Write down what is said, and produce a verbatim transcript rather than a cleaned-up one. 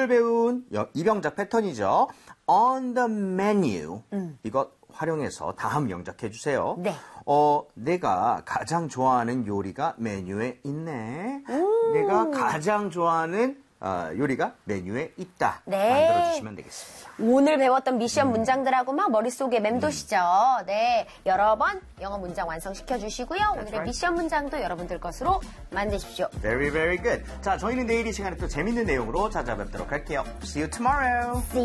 오늘 배운 입영작 패턴이죠. On the menu. 음. 이것 활용해서 다음 영작해 주세요. 네. 어, 내가 가장 좋아하는 요리가 메뉴에 있네. 음. 내가 가장 좋아하는 어, 요리가 메뉴에 있다. 네. 만들어주시면 되겠습니다. 오늘 배웠던 미션 음. 문장들하고 막 머릿속에 맴도시죠. 음. 네, 여러 번 영어 문장 완성시켜 주시고요. That's 오늘의 right. 미션 문장도 여러분들 것으로 만드십시오. Very, very good. 자, 저희는 내일 이 시간에 또 재밌는 내용으로 찾아뵙도록 할게요. See you tomorrow. See